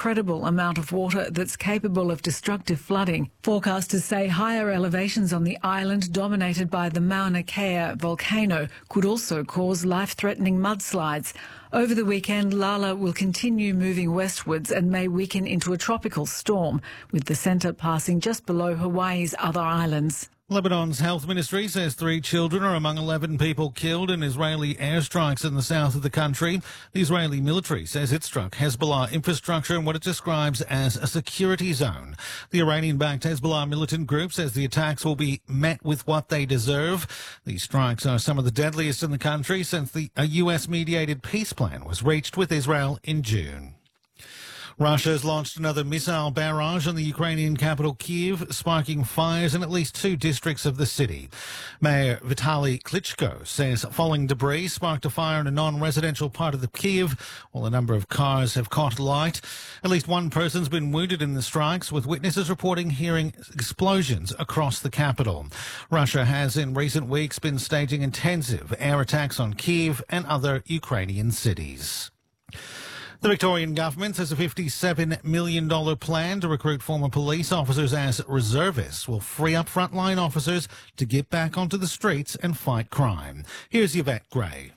incredible amount of water that's capable of destructive flooding. Forecasters say higher elevations on the island dominated by the Mauna Kea volcano could also cause life-threatening mudslides. Over the weekend, Lala will continue moving westwards and may weaken into a tropical storm, with the centre passing just below Hawaii's other islands. Lebanon's health ministry says 3 children are among 11 people killed in Israeli airstrikes in the south of the country. The Israeli military says it struck Hezbollah infrastructure in what it describes as a security zone. The Iranian-backed Hezbollah militant group says the attacks will be met with what they deserve. These strikes are some of the deadliest in the country since a US-mediated peace plan was reached with Israel in June. Russia has launched another missile barrage on the Ukrainian capital Kyiv, sparking fires in at least 2 districts of the city. Mayor Vitaly Klitschko says falling debris sparked a fire in a non-residential part of the Kyiv, while a number of cars have caught light. At least 1 person's been wounded in the strikes, with witnesses reporting hearing explosions across the capital. Russia has in recent weeks been staging intensive air attacks on Kyiv and other Ukrainian cities. The Victorian government has a $57 million plan to recruit former police officers as reservists will free up frontline officers to get back onto the streets and fight crime. Here's Yvette Gray.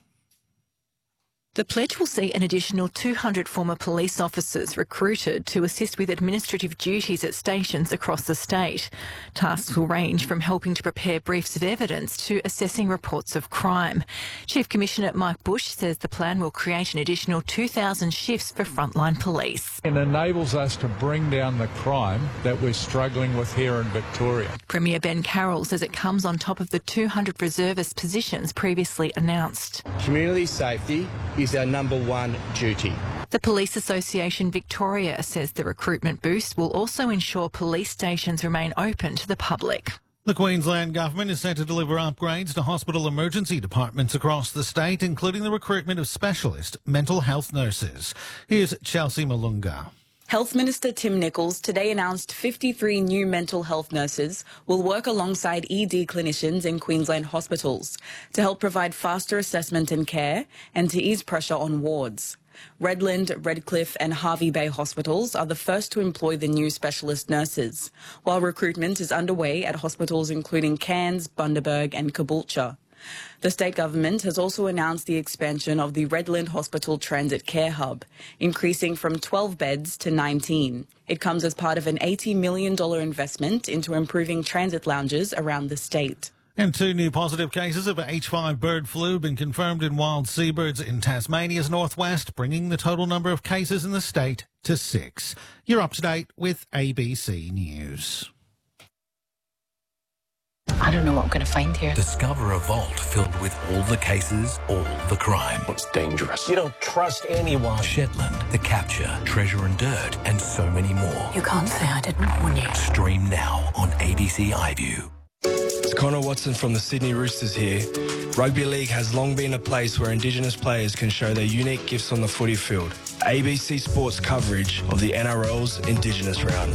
The pledge will see an additional 200 former police officers recruited to assist with administrative duties at stations across the state. Tasks will range from helping to prepare briefs of evidence to assessing reports of crime. Chief Commissioner Mike Bush says the plan will create an additional 2,000 shifts for frontline police. It enables us to bring down the crime that we're struggling with here in Victoria. Premier Ben Carroll says it comes on top of the 200 reservist positions previously announced. Community safety is our number 1 duty. The Police Association Victoria says the recruitment boost will also ensure police stations remain open to the public. The Queensland Government is set to deliver upgrades to hospital emergency departments across the state, including the recruitment of specialist mental health nurses. Here's Chelsea Malunga. Health Minister Tim Nicholls today announced 53 new mental health nurses will work alongside ED clinicians in Queensland hospitals to help provide faster assessment and care and to ease pressure on wards. Redland, Redcliffe and Hervey Bay hospitals are the first to employ the new specialist nurses, while recruitment is underway at hospitals including Cairns, Bundaberg and Caboolture. The state government has also announced the expansion of the Redland Hospital Transit Care Hub, increasing from 12 beds to 19. It comes as part of an $80 million investment into improving transit lounges around the state. And 2 new positive cases of H5 bird flu have been confirmed in wild seabirds in Tasmania's northwest, bringing the total number of cases in the state to 6. You're up to date with ABC News. I don't know what I'm going to find here. Discover a vault filled with all the cases, all the crime. It's dangerous. You don't trust anyone. Shetland, The Capture, Treasure and Dirt, and so many more. You can't say I didn't warn you. Stream now on ABC iView. It's Connor Watson from the Sydney Roosters here. Rugby League has long been a place where Indigenous players can show their unique gifts on the footy field. ABC Sports coverage of the NRL's Indigenous round.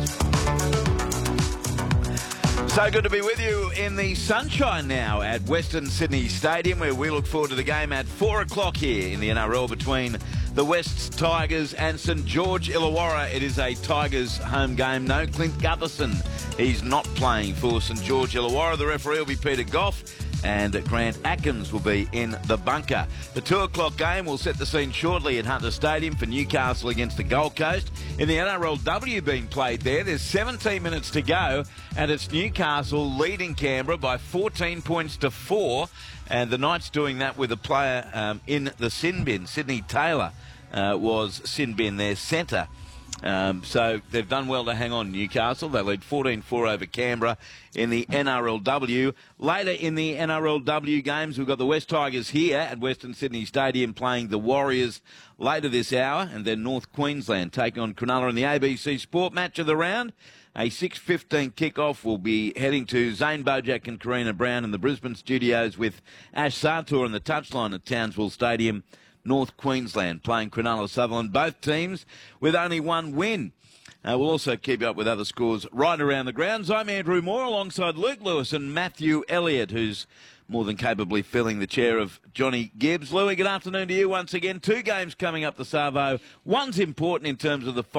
So good to be with you in the sunshine now at Western Sydney Stadium, where we look forward to the game at 4 o'clock here in the NRL between the Wests Tigers and St George Illawarra. It is a Tigers home game. No Clint Gutherson. He's not playing for St George Illawarra. The referee will be Peter Goff, and Grant Atkins will be in the bunker. The 2 o'clock game will set the scene shortly at Hunter Stadium for Newcastle against the Gold Coast. In the NRLW being played there's 17 minutes to go, and it's Newcastle leading Canberra by 14 points to 4, and the Knights doing that with a player in the sin bin. Sydney Taylor was sin bin, their centre. So they've done well to hang on, Newcastle. They lead 14-4 over Canberra in the NRLW. Later in the NRLW games, we've got the West Tigers here at Western Sydney Stadium playing the Warriors later this hour, and then North Queensland taking on Cronulla in the ABC Sport match of the round. A 6:15 kickoff. Will be heading to Zane Bojack and Karina Brown in the Brisbane studios with Ash Sartor on the touchline at Townsville Stadium. North Queensland playing Cronulla Sutherland. Both teams with only 1 win. We'll also keep you up with other scores right around the grounds. I'm Andrew Moore alongside Luke Lewis and Matthew Elliott, who's more than capably filling the chair of Johnny Gibbs. Louis, good afternoon to you once again. 2 games coming up the Savo. One's important in terms of the